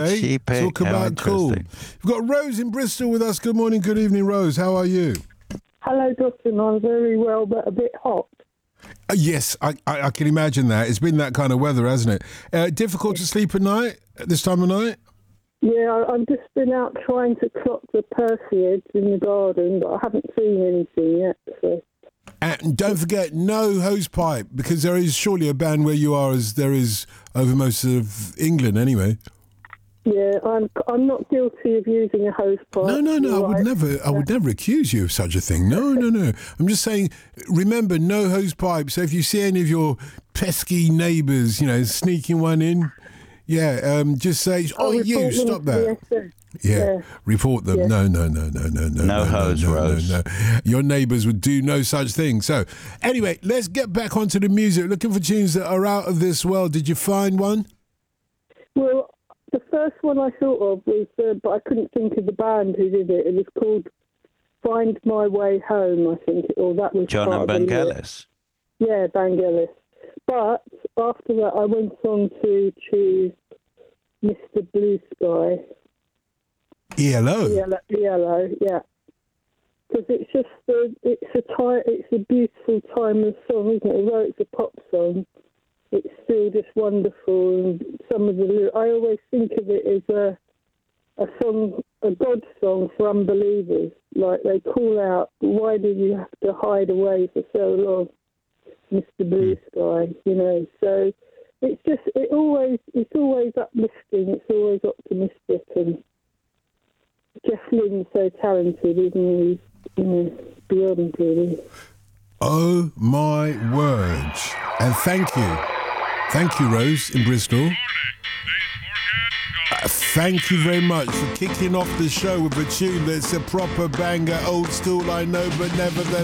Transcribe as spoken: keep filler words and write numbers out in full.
eh? cheap, eh? Talk How about cool. interesting. We've got Rose in Bristol with us. Good morning, good evening, Rose. How are you? Hello, Dustin. I'm very well, but a bit hot. Uh, yes, I, I, I can imagine that. It's been that kind of weather, hasn't it? Uh, difficult to sleep at night, at this time of night? Yeah, I- I've just been out trying to clock the Perseids in the garden, but I haven't seen anything yet. So. And don't forget, no hose pipe, because there is surely a ban where you are as there is over most of England anyway. Yeah, I'm I'm not guilty of using a hose pipe. No, no, no. I would Right. never. I would never accuse you of such a thing. No, no, no. I'm just saying. Remember, no hose pipe. So if you see any of your pesky neighbours, you know, sneaking one in, yeah, um, just say, "Oh, I'll you report them stop to that." the S S. Yeah. Yeah. Report them. Yeah. No, no, no, no, no, no. No hose, no, Rose. No, no. Your neighbours would do no such thing. So, anyway, let's get back onto the music. Looking for tunes that are out of this world. Did you find one? Well, the first one I thought of was, uh, but I couldn't think of the band who did it. It was called "Find My Way Home," I think, or that was John part and of the lyric. Vangelis. Yeah, Vangelis. But after that, I went on to choose Mister Blue Sky. E L O. Yellow, yellow, yeah. Because it's just a, it's a time, it's a beautiful timeless song, isn't it? Although it's a pop song, it's still just wonderful. And some of the lyrics, I always think of it as a a song, a God song for unbelievers. Like they call out, "Why did you have to hide away for so long, Mister Blue Sky?" You know. So it's just it always it's always uplifting. It's always optimistic and. Jeff Lynne's so talented, isn't he? He's, you know, beyond really. Oh my word. And thank you. Thank you, Rose in Bristol. Uh, thank you very much for kicking off the show with a tune that's a proper banger, old school, I know, but nevertheless.